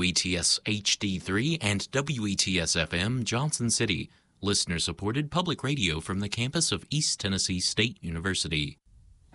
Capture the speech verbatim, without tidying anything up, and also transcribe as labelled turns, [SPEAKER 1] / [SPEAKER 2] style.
[SPEAKER 1] W E T S H D three and W E T S F M Johnson City, listener-supported public radio from the campus of East Tennessee State University.